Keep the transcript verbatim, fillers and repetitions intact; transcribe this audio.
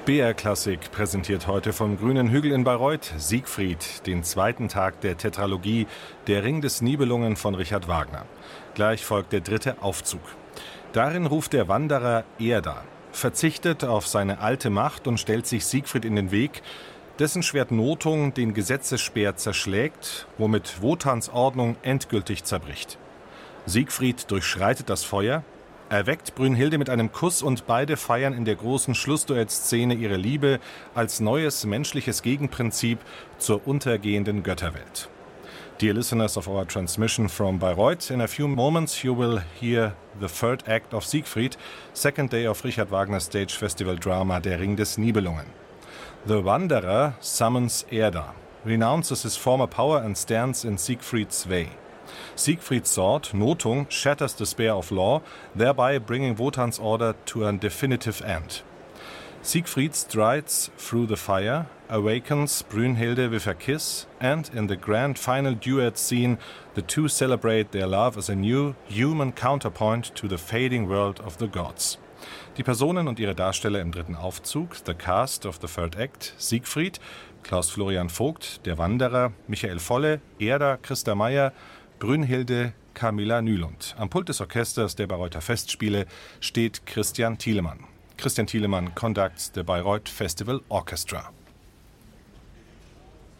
B R-Klassik präsentiert heute vom Grünen Hügel in Bayreuth Siegfried, den zweiten Tag der Tetralogie Der Ring des Nibelungen von Richard Wagner. Gleich folgt der dritte Aufzug. Darin ruft der Wanderer Erda, verzichtet auf seine alte Macht und stellt sich Siegfried in den Weg, dessen Schwert Nothung den Gesetzesspeer zerschlägt, womit Wotans Ordnung endgültig zerbricht. Siegfried durchschreitet das Feuer, erweckt Brünnhilde mit einem Kuss und beide feiern in der großen Schlussduettszene ihre Liebe als neues menschliches Gegenprinzip zur untergehenden Götterwelt. Dear listeners of our transmission from Bayreuth, in a few moments you will hear the third act of Siegfried, second day of Richard Wagner's stage festival drama Der Ring des Nibelungen. The Wanderer summons Erda, renounces his former power and stands in Siegfried's way. Siegfried's sword, Nothung, shatters the spear of law, thereby bringing Wotan's order to a definitive end. Siegfried strides through the fire, awakens Brünnhilde with a kiss, and in the grand final duet scene, the two celebrate their love as a new, human counterpoint to the fading world of the gods. Die Personen und ihre Darsteller im dritten Aufzug, the cast of the third act, Siegfried, Klaus Florian Vogt, der Wanderer, Michael Volle, Erda, Christa Meyer, Brünnhilde, Camilla Nylund. Am Pult des Orchesters der Bayreuther Festspiele steht Christian Thielemann. Christian Thielemann conducts the Bayreuth Festival Orchestra.